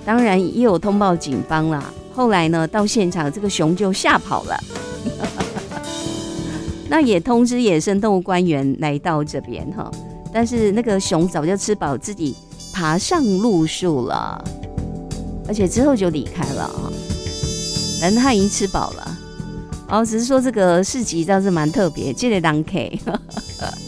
当然也有通报警方啦。后来呢，到现场这个熊就吓跑了，那也通知野生动物官员来到这边哈。但是那个熊早就吃饱，自己爬上路树了，而且之后就离开了啊。反正它已经吃饱了。只是说这个市集倒是蛮特别，这个人 K